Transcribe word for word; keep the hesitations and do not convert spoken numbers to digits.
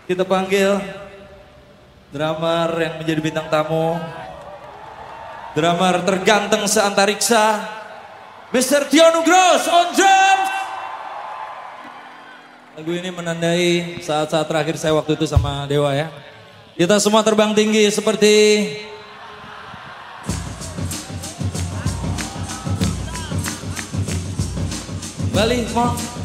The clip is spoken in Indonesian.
Kita panggil drummer yang menjadi bintang tamu. Drummer terganteng seantariksa, mister Tio Nugroho on drums. Lagu ini menandai saat-saat terakhir saya waktu itu sama Dewa ya. Kita semua terbang tinggi seperti Bali, mau.